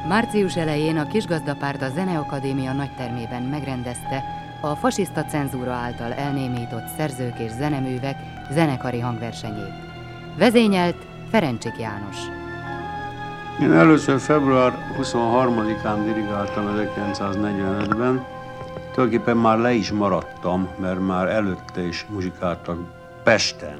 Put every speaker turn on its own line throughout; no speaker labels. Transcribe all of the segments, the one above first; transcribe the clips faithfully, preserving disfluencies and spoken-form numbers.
Március elején a Kisgazdapárt a Zeneakadémia nagytermében megrendezte a fasiszta cenzúra által elnémított szerzők és zeneművek zenekari hangversenyét. Vezényelt Ferencsik János.
Én először február huszonharmadikán dirigáltam ezerkilencszáznegyvenötben. Tulajdonképpen már le is maradtam, mert már előtte is muzsikáltak Pesten.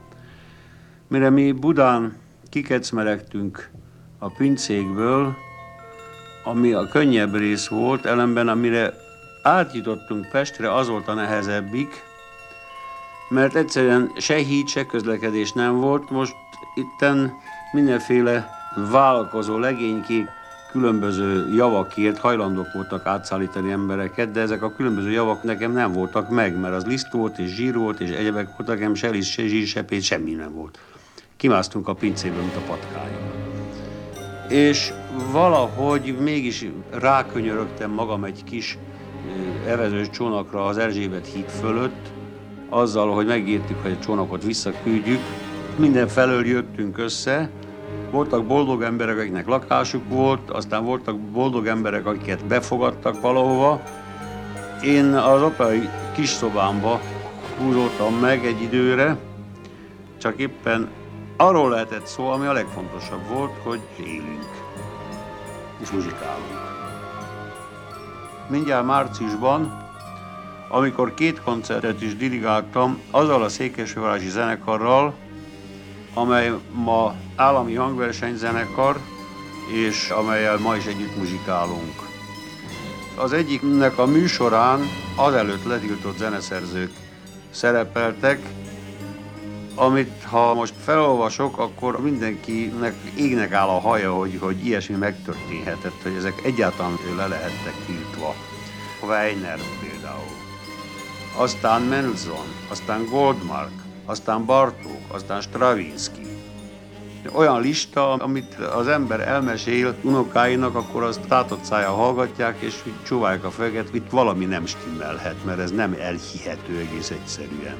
Mire mi Budán kikecmeregtünk a pincékből, ami a könnyebb rész volt, ellenben amire átjutottunk Pestre, az volt a nehezebbik, mert egyszerűen se híd, se közlekedés nem volt. Most itten mindenféle vállalkozó legénykék különböző javakért hajlandók voltak átszállítani embereket, de ezek a különböző javak nekem nem voltak meg, mert az liszt volt és zsír volt és egyebek voltak, nekem se liszt, se zsír, se pénz, semmi nem volt. Kimásztunk a pincéből, mint a patkányok. És valahogy mégis rákönyörögtem magam egy kis evezős csónakra az Erzsébet híd fölött, azzal, hogy megírtuk, hogy a csónakot visszaküldjük. Mindenfelől jöttünk össze, voltak boldog emberek, akiknek lakásuk volt, aztán voltak boldog emberek, akiket befogadtak valahova. Én az operai kis szobámba húzódtam meg egy időre, csak éppen arról lehetett szó, ami a legfontosabb volt, hogy élünk és muzsikálunk. Mindjárt márciusban, amikor két koncertet is dirigáltam, azzal a székesfehérvárosi zenekarral, amely ma állami hangversenyzenekar, és amellyel ma is együtt muzsikálunk. Az egyiknek a műsorán azelőtt letiltott zeneszerzők szerepeltek, amit ha most felolvasok, akkor mindenkinek égnek áll a haja, hogy, hogy ilyesmi megtörténhetett, hogy ezek egyáltalán le lehettek tiltva. Weiner például, aztán Mendelssohn, aztán Goldmark, aztán Bartók, aztán Stravinsky. Olyan lista, amit az ember elmesél unokáinak, akkor azt tátott szájjal hallgatják, és csóválják a fejet, itt valami nem stimmelhet, mert ez nem elhihető egész egyszerűen.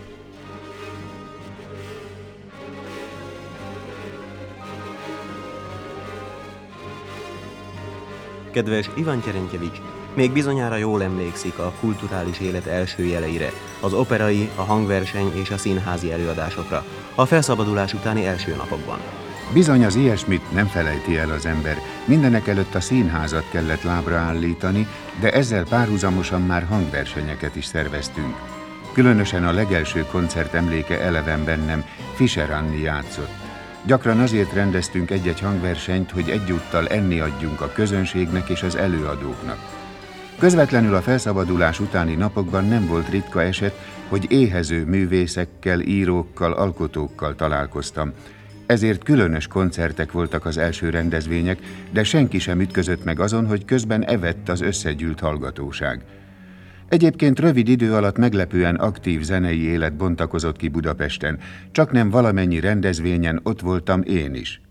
Kedves Iván Terentjevics, még bizonyára jól emlékszik a kulturális élet első jeleire, az operai, a hangverseny és a színházi előadásokra, a felszabadulás utáni első napokban.
Bizony az ilyesmit nem felejti el az ember. Mindenek előtt a színházat kellett lábra állítani, de ezzel párhuzamosan már hangversenyeket is szerveztünk. Különösen a legelső koncert emléke eleven bennem, Fischer Anni játszott. Gyakran azért rendeztünk egy-egy hangversenyt, hogy egyúttal enni adjunk a közönségnek és az előadóknak. Közvetlenül a felszabadulás utáni napokban nem volt ritka eset, hogy éhező művészekkel, írókkal, alkotókkal találkoztam. Ezért különös koncertek voltak az első rendezvények, de senki sem ütközött meg azon, hogy közben evett az összegyűlt hallgatóság. Egyébként rövid idő alatt meglepően aktív zenei élet bontakozott ki Budapesten, csaknem valamennyi rendezvényen ott voltam én is.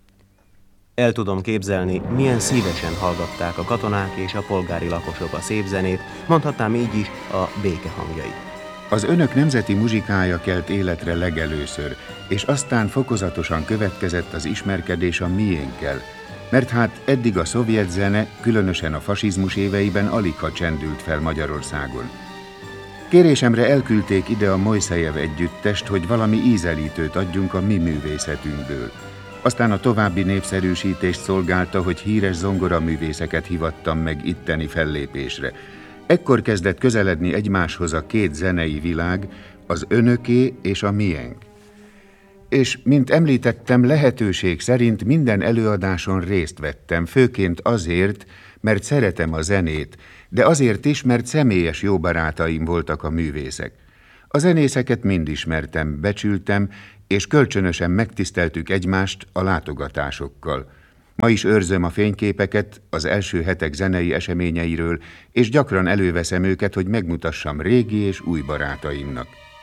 El tudom képzelni, milyen szívesen hallgatták a katonák és a polgári lakosok a szép zenét, mondhatnám így is a béke hangjait.
Az önök nemzeti muzsikája kelt életre legelőször, és aztán fokozatosan következett az ismerkedés a miénkkel, mert hát eddig a szovjet zene, különösen a fasizmus éveiben aligha csendült fel Magyarországon. Kérésemre elküldték ide a Mojszejev együttest, hogy valami ízelítőt adjunk a mi művészetünkből. Aztán a további népszerűsítést szolgálta, hogy híres zongoraművészeket hivattam meg itteni fellépésre. Ekkor kezdett közeledni egymáshoz a két zenei világ, az önöké és a miénk. És, mint említettem, lehetőség szerint minden előadáson részt vettem, főként azért, mert szeretem a zenét, de azért is, mert személyes jó barátaim voltak a művészek. A zenészeket mind ismertem, becsültem, és kölcsönösen megtiszteltük egymást a látogatásokkal. Ma is őrzöm a fényképeket az első hetek zenei eseményeiről, és gyakran előveszem őket, hogy megmutassam régi és új barátaimnak.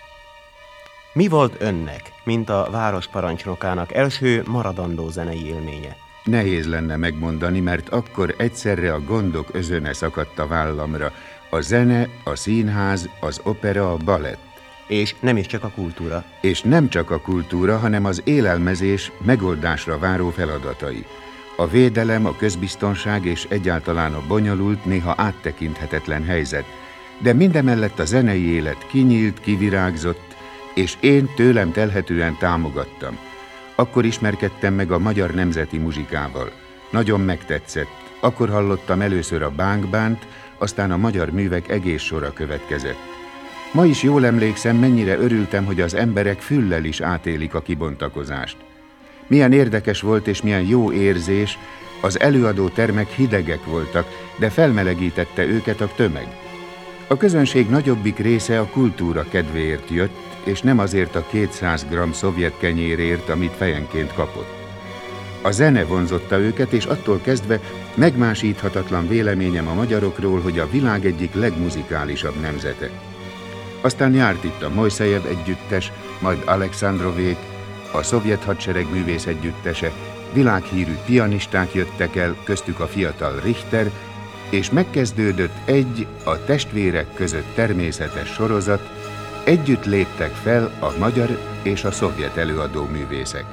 Mi volt önnek, mint a városparancsnokának első maradandó zenei élménye?
Nehéz lenne megmondani, mert akkor egyszerre a gondok özöne szakadt a vállamra. A zene, a színház, az opera, a balett.
És nem is csak a kultúra.
És nem csak a kultúra, hanem az élelmezés megoldásra váró feladatai. A védelem, a közbiztonság és egyáltalán a bonyolult, néha áttekinthetetlen helyzet, de mindemellett a zenei élet kinyílt, kivirágzott, és én tőlem telhetően támogattam. Akkor ismerkedtem meg a magyar nemzeti muzsikával. Nagyon megtetszett. Akkor hallottam először a bánkbánt, aztán a magyar művek egész sora következett. Ma is jól emlékszem, mennyire örültem, hogy az emberek füllel is átélik a kibontakozást. Milyen érdekes volt és milyen jó érzés, az előadó termek hidegek voltak, de felmelegítette őket a tömeg. A közönség nagyobbik része a kultúra kedvéért jött, és nem azért a kétszáz gramm szovjet kenyérért, amit fejenként kapott. A zene vonzotta őket, és attól kezdve megmásíthatatlan véleményem a magyarokról, hogy a világ egyik legmuzikálisabb nemzete. Aztán járt itt a Mojszejev együttes, majd Alekszandrovék, a szovjet hadsereg művész együttese, világhírű pianisták jöttek el, köztük a fiatal Richter, és megkezdődött egy a testvérek között természetes sorozat, együtt léptek fel a magyar és a szovjet előadó művészek.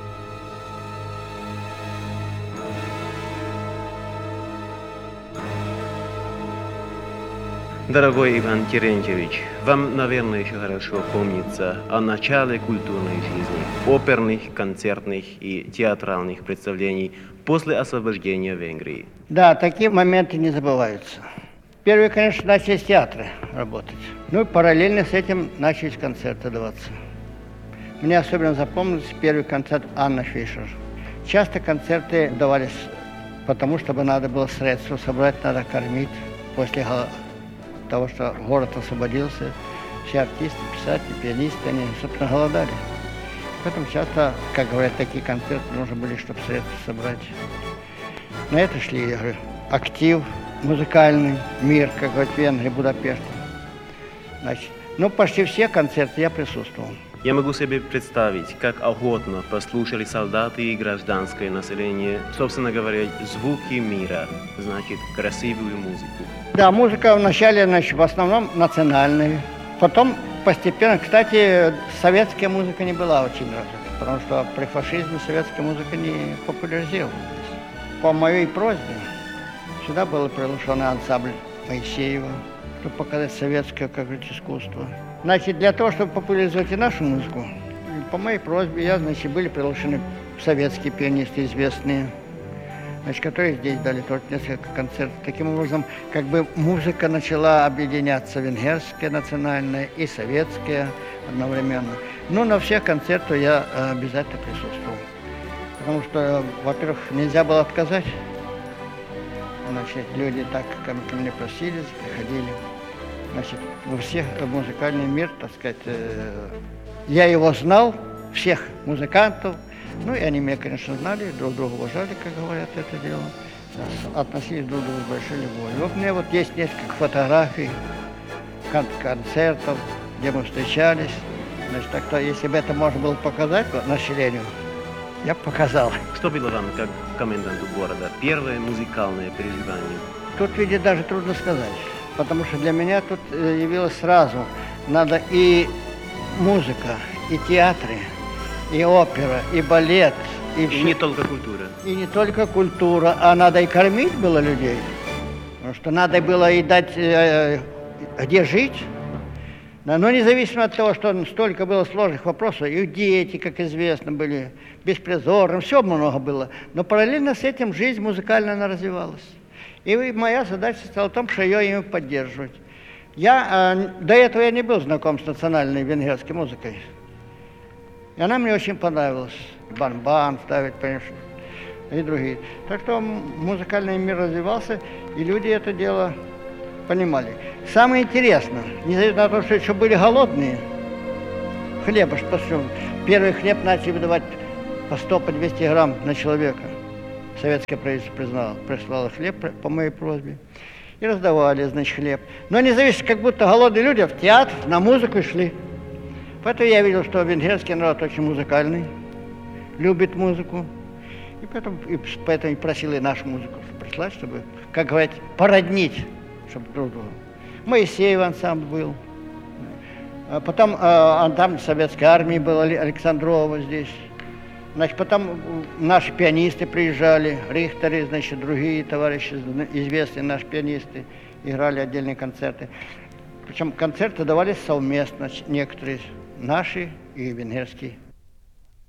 Дорогой Иван Терентьевич, вам, наверное, еще хорошо помнится о начале культурной жизни, оперных, концертных и театральных представлений после освобождения Венгрии.
Да, такие моменты не забываются. Первые, конечно, начали с театра работать. Ну и параллельно с этим начались концерты даваться. Мне особенно запомнился первый концерт Анны Фишер. Часто концерты давались потому, чтобы надо было средства собрать, надо кормить после того, что город освободился, все артисты, писатели, пианисты, они, собственно, голодали. Поэтому часто, как говорят, такие концерты нужны были, чтобы средства собрать. На это шли, я говорю, актив, музыкальный мир, как говорят в Венгрии, Будапеште. Значит, ну, почти все концерты я присутствовал.
Я могу себе представить, как охотно послушали солдаты и гражданское население, собственно говоря, звуки мира, значит, красивую музыку.
Да, музыка вначале, значит, в основном национальная. Потом постепенно, кстати, советская музыка не была очень развита, потому что при фашизме советская музыка не популяризировалась. По моей просьбе сюда был приглашен ансамбль Моисеева, чтобы показать советское, как говорится, искусство. Значит, для того, чтобы популяризовать и нашу музыку, по моей просьбе, я, значит, были приглашены советские пианисты известные, значит, которые здесь дали тоже несколько концертов. Таким образом, как бы музыка начала объединяться, венгерская национальная и советская одновременно. Но на всех концертах я обязательно присутствовал. Потому что, во-первых, нельзя было отказать. Значит, люди так ко мне просились, приходили. Значит, во всех музыкальный мир, так сказать, я его знал, всех музыкантов. Ну, и они меня, конечно, знали, друг друга уважали, как говорят, это дело. Относились друг к другу с большой любовью. Вот у меня вот есть несколько фотографий, кон- концертов, где мы встречались. Значит, так что, если бы это можно было показать населению, я бы показал.
Что было вам, как коменданту города, первое музыкальное переживание?
Тут, видите, даже трудно сказать, потому что для меня тут явилось сразу, надо и музыка, и театры, и опера, и балет. И,
И
все.
не только культура.
И не только культура, а надо и кормить было людей. Потому что надо было и дать, э, где жить. Но независимо от того, что столько было сложных вопросов, и дети, как известно, были беспризорны, все много было. Но параллельно с этим жизнь музыкально она развивалась. И моя задача стала в том, что ее ими поддерживать. Я, э, до этого я не был знаком с национальной венгерской музыкой. И она мне очень понравилась. Бан-бан ставить, конечно, и другие. Так что музыкальный мир развивался, и люди это дело понимали. Самое интересное, несмотря на то, что еще были голодные, хлеба, что первый хлеб начали выдавать по сто, по двести грамм на человека. Советское правительство признало, прислало хлеб по моей просьбе. И раздавали, значит, хлеб. Но независимо, как будто голодные люди в театр, на музыку шли. Поэтому я видел, что венгерский народ очень музыкальный, любит музыку. И поэтому, и поэтому и просил и нашу музыку прислать, чтобы, как говорят, породнить, чтобы друг друга. Моисеев ансамбль был. А потом а, там советской армии была Александрова здесь. Значит, потом наши пианисты приезжали, Рихтеры, значит, другие товарищи, известные наши пианисты, играли отдельные концерты. Причем концерты давались совместно, некоторые наши и венгерские.